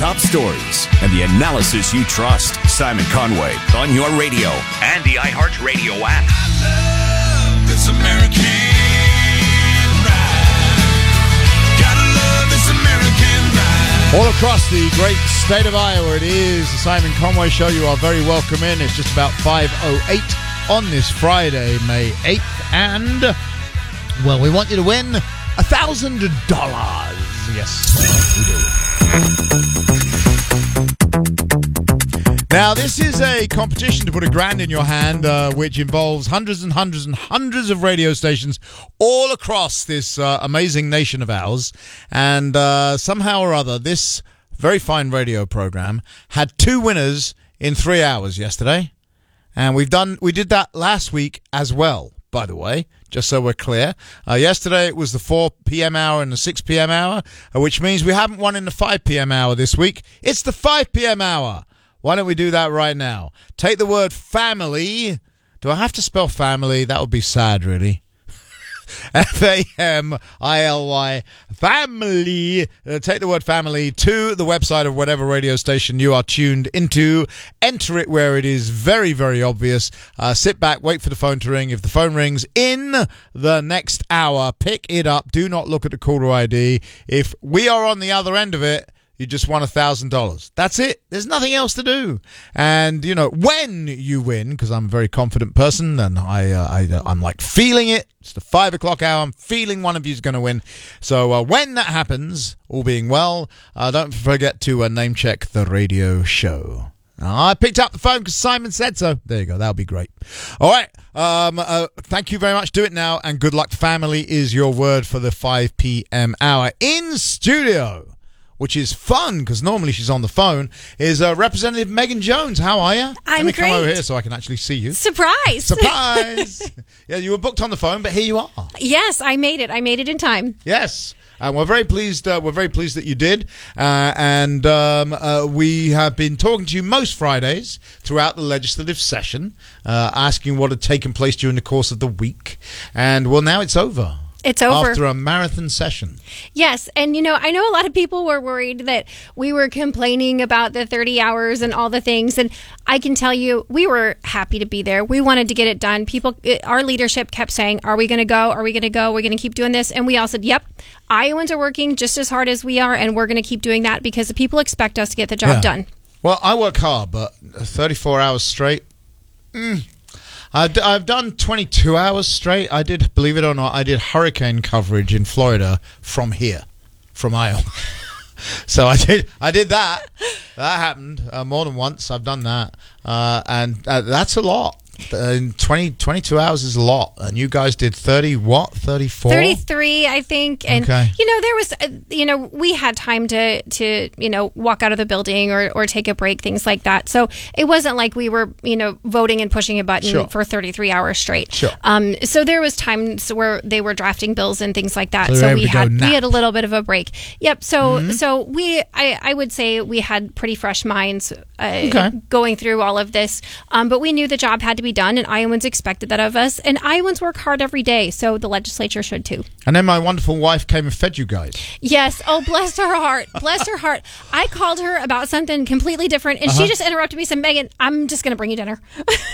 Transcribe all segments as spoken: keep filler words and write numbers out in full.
top stories and the analysis you trust. Simon Conway on your radio and the iHeartRadio app. I love this American ride. Gotta love this American ride. All across the great state of Iowa, it is the Simon Conway Show. You are very welcome in. It's just about five oh eight on this Friday, May eighth. And, well, we want you to win one thousand dollars. Yes, uh, we do. Now, this is a competition to put a grand in your hand, uh, which involves hundreds and hundreds and hundreds of radio stations all across this uh, amazing nation of ours. And uh, somehow or other, this very fine radio program had two winners in three hours yesterday. And we've done, we did that last week as well, by the way, just so we're clear. Uh, yesterday it was the four p.m. hour and the six p.m. hour, uh, which means we haven't won in the five p.m. hour this week. It's the five p.m. hour. Why don't we do that right now? Take the word family. Do I have to spell family? That would be sad, really. F A M I L Y, family. Uh, take the word family to the website of whatever radio station you are tuned into. Enter it where it is very, very obvious. Uh, sit back, wait for the phone to ring. If the phone rings in the next hour, pick it up. Do not look at the caller I D. If we are on the other end of it, you just won one thousand dollars. That's it. There's nothing else to do. And, you know, when you win, because I'm a very confident person and I, uh, I, uh, I'm like feeling it. It's the five o'clock hour. I'm feeling one of you is going to win. So uh, when that happens, all being well, uh, don't forget to uh, name check the radio show. I picked up the phone because Simon said so. There you go. That'll be great. All right. Um, uh, thank you very much. Do it now. And good luck. Family is your word for the five p.m. hour. In studio, which is fun because normally she's on the phone, is uh, Representative Megan Jones. How are you? I'm Let me great. come over here so I can actually see you. Surprise! Surprise! Yeah, you were booked on the phone, but here you are. Yes, I made it. I made it in time. Yes. And we're very pleased. Uh, we're very pleased that you did, uh, and um, uh, we have been talking to you most Fridays throughout the legislative session, uh, asking what had taken place during the course of the week, and well, now it's over. It's over. After a marathon session. Yes. And, you know, I know a lot of people were worried that we were complaining about the thirty hours and all the things. And I can tell you, we were happy to be there. We wanted to get it done. People, our leadership kept saying, are we going to go? Are we going to go? We're going to keep doing this. And we all said, yep, Iowans are working just as hard as we are. And we're going to keep doing that because the people expect us to get the job Yeah. done. Well, I work hard, but thirty-four hours straight, mm. I've I've done twenty-two hours straight. I did, believe it or not, I did hurricane coverage in Florida from here, from Iowa. So I did I did that. That happened uh, more than once. I've done that. Uh, and uh, that's a lot. Uh, twenty, twenty-two hours is a lot. And you guys did thirty, what? thirty-four? thirty-three, I think. And, Okay. you know, there was, uh, you know, we had time to, to, you know, walk out of the building or, or take a break, things like that. So it wasn't like we were, you know, voting and pushing a button Sure. for thirty-three hours straight. Sure. Um, so there was times where they were drafting bills and things like that. So So, they were we able to had, go we nap. had a little bit of a break. Yep. So, Mm-hmm. so we, I, I would say we had pretty fresh minds uh, Okay. going through all of this. Um, but we knew the job had to be done and Iowans expected that of us. And Iowans work hard every day. So the legislature should too. And then my wonderful wife came and fed you guys. Yes. Oh, bless her heart. Bless her heart. I called her about something completely different, and Uh-huh. she just interrupted me and said, Megan, I'm just going to bring you dinner.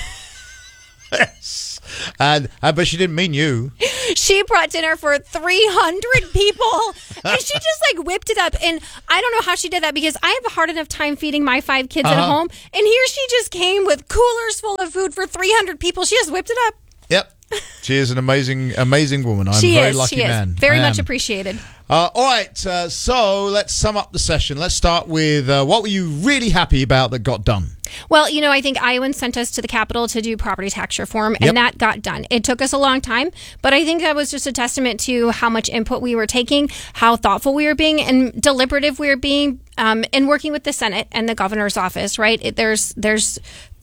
Yes. And, uh, but she didn't mean you. She brought dinner for three hundred people, and she just like whipped it up. And I don't know how she did that because I have a hard enough time feeding my five kids at Uh-huh. home. And here she just came with coolers full of food for three hundred people. She just whipped it up. Yep. She is an amazing, amazing woman. I'm she a very is. lucky she is. man. Very I much am. appreciated. Uh, all right, uh, so let's sum up the session. Let's start with uh, what were you really happy about that got done? Well, you know, I think Iowans sent us to the Capitol to do property tax reform, and Yep. that got done. It took us a long time, but I think that was just a testament to how much input we were taking, how thoughtful we were being, and deliberative we were being, um, and working with the Senate and the governor's office, right? It, there's there's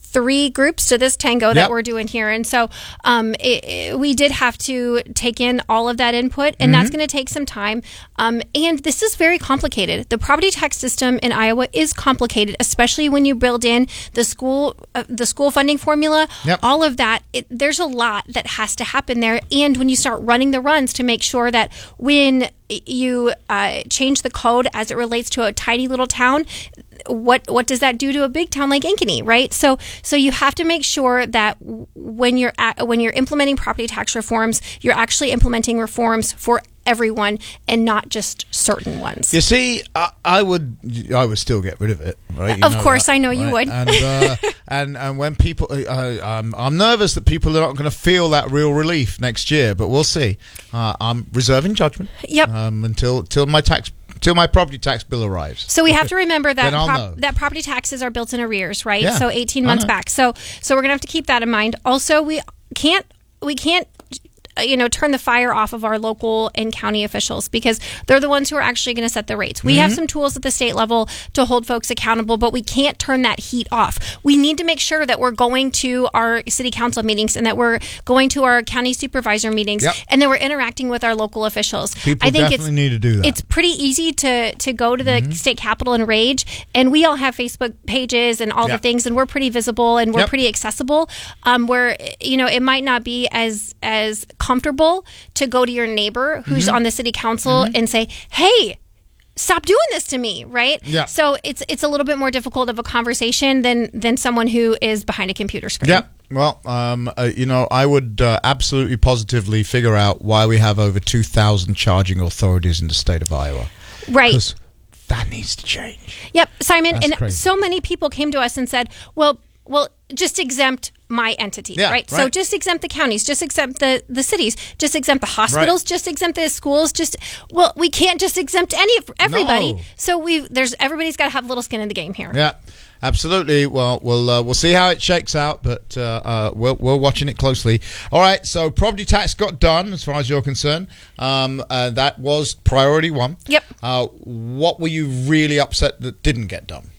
three groups to this tango that Yep. we're doing here. And so um, it, it- we did have to take in all of that input, and that's going to take some time. Um, and this is very complicated. The property tax system in Iowa is complicated, especially when you build in the school uh, the school funding formula, Yep. all of that. It, there's a lot that has to happen there. And when you start running the runs to make sure that when you uh, change the code as it relates to a tiny little town, what what does that do to a big town like Ankeny, right? So so you have to make sure that w- when you're at, when you're implementing property tax reforms, you're actually implementing reforms for everyone and not just certain ones. You see, I, I would, I would still get rid of it, right? You Of know course, that, I know you right? would. And uh, and and when people, uh, I'm I'm nervous that people are not going to feel that real relief next year, but we'll see. Uh, I'm reserving judgment. Yep. Um, until till my tax till my property tax bill arrives. So we have to remember that Then I'll prop- know. that property taxes are built in arrears, right? Yeah, So eighteen I months know. back. So so we're gonna have to keep that in mind. Also, we can't we can't uh, you know turn the fire off of our local and county officials, because they're the ones who are actually going to set the rates. We Mm-hmm. have some tools at the state level to hold folks accountable, but we can't turn that heat off. We need to make sure that we're going to our city council meetings and that we're going to our county supervisor meetings, Yep. and that we're interacting with our local officials. People I think definitely it's, need to do that. It's pretty easy to to go to the state capitol and rage, and we all have Facebook pages and all Yeah. the things, and we're pretty visible and we're Yep. pretty accessible. Um, where you know it might not be as as comfortable to go to your neighbor who's Mm-hmm. on the city council and say, "Hey, stop doing this to me," right? Yeah. So it's it's a little bit more difficult of a conversation than than someone who is behind a computer screen. Yeah. Well, um, uh, you know, I would uh, absolutely positively figure out why we have over two thousand charging authorities in the state of Iowa. Right. Because that needs to change. Yep, Simon, That's and crazy. so many people came to us and said, "Well, well, just exempt my entity, Yeah, right? So right. just exempt the counties, just exempt the the cities, just exempt the hospitals, just exempt the schools, just well, we can't just exempt any of everybody. No. So we there's everybody's got to have a little skin in the game here. Yeah, absolutely. Well, we'll uh, we'll see how it shakes out, but uh, uh, we're we're watching it closely. All right, so property tax got done, as far as you're concerned. Um, uh, that was priority one. Yep. Uh, what were you really upset that didn't get done?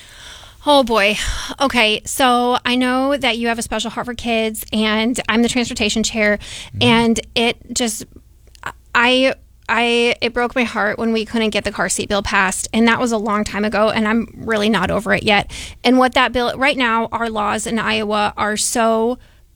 Oh boy. Okay. So I know that you have a special heart for kids, and I'm the transportation chair, and it just, I, I, it broke my heart when we couldn't get the car seat bill passed, and that was a long time ago, and I'm really not over it yet. And what that bill, right now, our laws in Iowa are so,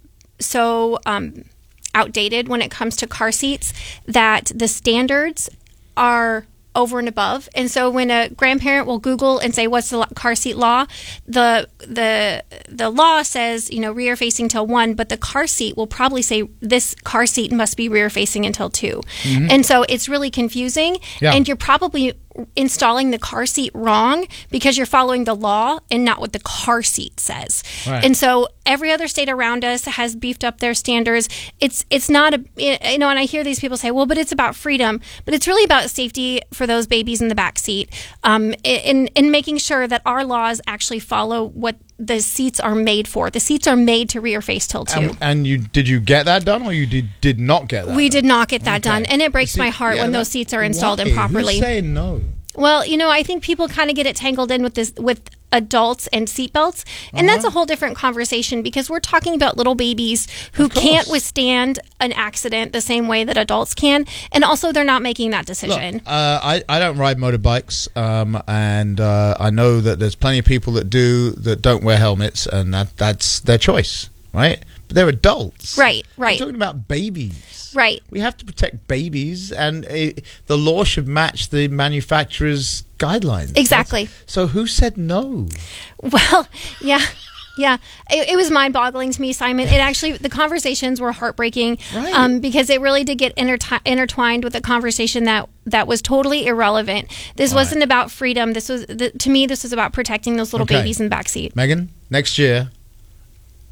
so, um, outdated when it comes to car seats that the standards are over and above. And so when a grandparent will Google and say, what's the lo- car seat law? The the the law says, you know, rear facing till one, but the car seat will probably say this car seat must be rear facing until two. And so it's really confusing. Yeah. And you're probably installing the car seat wrong because you're following the law and not what the car seat says. Right. And so every other state around us has beefed up their standards. It's it's not a you know, and I hear these people say, well, but it's about freedom, but it's really about safety for those babies in the back seat, um, in in making sure that our laws actually follow what the seats are made for. The seats are made to rear face till two. And, and you did you get that done, or you did did not get that? We done? did not get that Okay. done, and it breaks See, my heart yeah, when that- those seats are installed why? improperly. Who's saying no? Well, you know, I think people kind of get it tangled in with this with adults and seatbelts, and that's a whole different conversation because we're talking about little babies who course. can't withstand an accident the same way that adults can, and also they're not making that Look, decision. uh, I, I don't ride motorbikes, um, and uh, I know that there's plenty of people that do that don't wear helmets, and that that's their choice, right? But they're adults, Right, right. I'm talking about babies. Right. We have to protect babies, and uh, the law should match the manufacturer's guidelines. Exactly. That's- so who said no? Well, yeah. Yeah, it, it was mind-boggling to me, Simon. It actually, the conversations were heartbreaking, Right. um, because it really did get interti- intertwined with a conversation that that was totally irrelevant. This All wasn't right. about freedom. This was, the, to me, this was about protecting those little Okay. babies in the backseat. Megan, next year,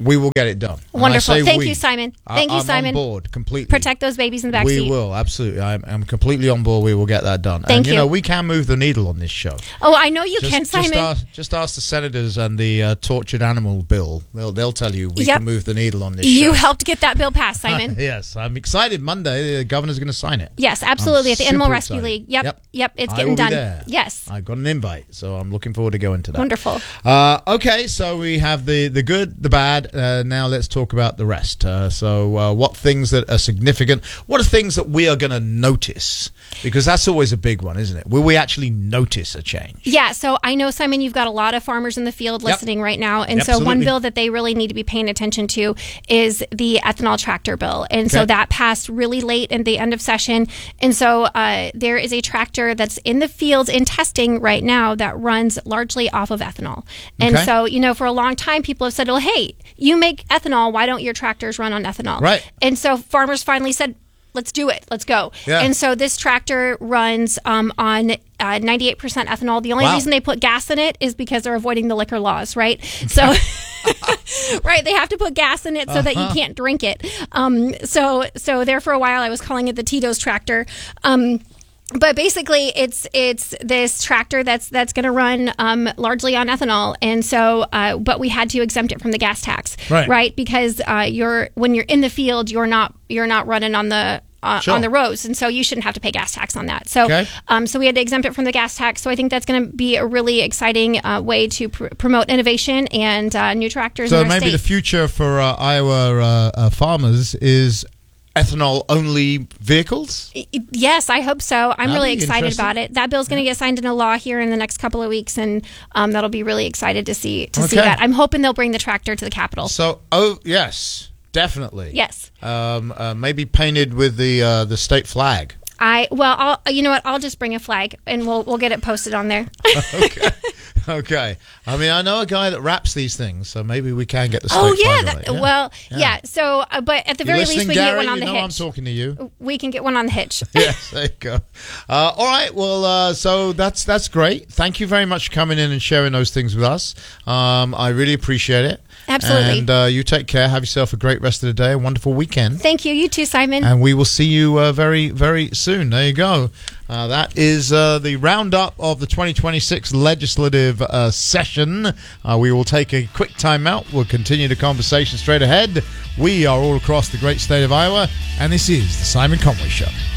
we will get it done. And I Wonderful. say Thank we. you, Simon. I- Thank you, I'm Simon. on board completely. Protect those babies in the back We seat. will, absolutely. I'm, I'm completely on board. We will get that done. Thank and, you you. know, we can move the needle on this show. Oh, I know you Just, can, Simon. Just ask, just ask the senators and the uh, tortured animal bill. They'll, they'll tell you we Yep. can move the needle on this You show. helped get that bill passed, Simon. Yes, I'm excited. Monday, the governor's going to sign it. Yes, absolutely. I'm At the Animal super Rescue excited. League. Yep, Yep. yep. It's I getting will be done. there. Yes. I got an invite, so I'm looking forward to going to that. Wonderful. Uh, okay, so we have the, the good, the bad. Uh, now let's talk about the rest. Uh, so uh, what things that are significant? What are things that we are going to notice? Because that's always a big one, isn't it? Will we actually notice a change? Yeah, so I know, Simon, you've got a lot of farmers in the field Yep. listening right now. And so one Absolutely. bill that they really need to be paying attention to is the ethanol tractor bill. And so Okay. that passed really late at the end of session. And so uh, there is a tractor that's in the fields in testing right now that runs largely off of ethanol. And Okay. so, you know, for a long time, people have said, well, hey, you make ethanol. Why don't your tractors run on ethanol? Right. And so farmers finally said, let's do it. Let's go. Yeah. And so this tractor runs um, on uh, ninety-eight percent ethanol. The only Wow. reason they put gas in it is because they're avoiding the liquor laws, right? So, right, they have to put gas in it so that you can't drink it. Um, so, so there for a while, I was calling it the Tito's tractor. Um, But basically, it's it's this tractor that's that's going to run um, largely on ethanol, and so uh, but we had to exempt it from the gas tax, Right. Because uh, you're when you're in the field, you're not you're not running on the uh, Sure. on the roads, and so you shouldn't have to pay gas tax on that. So Okay. um, so we had to exempt it from the gas tax. So I think that's going to be a really exciting uh, way to pr- promote innovation and uh, new tractors. So in our maybe state. the future for uh, Iowa uh, uh, farmers is ethanol-only vehicles? Yes, I hope so. I'm That'd really be excited interesting. about it. That bill's going to get signed into law here in the next couple of weeks, and um, that'll be really excited to see to see Okay. that. I'm hoping they'll bring the tractor to the Capitol. So, oh, yes, definitely. Yes. Um, uh, maybe painted with the uh, the state flag. I well, I'll, you know what? I'll just bring a flag, and we'll we'll get it posted on there. Okay. Okay. I mean, I know a guy that wraps these things, so maybe we can get the state oh yeah, flag on that, it. well Yeah. yeah. So, uh, but at the You very listening, least, we can Gary? get one on you the know I'm hitch. talking to you. We can get one on the hitch. Yes, there you go. Uh, all right. Well, uh, so that's that's great. Thank you very much for coming in and sharing those things with us. Um, I really appreciate it. Absolutely. And uh, you take care. Have yourself a great rest of the day. A wonderful weekend. Thank you. You too, Simon. And we will see you uh, very, very soon. There you go. Uh, that is uh, the roundup of the twenty twenty-six legislative uh, session. Uh, we will take a quick time out. We'll continue the conversation straight ahead. We are all across the great state of Iowa, and this is the Simon Conway Show.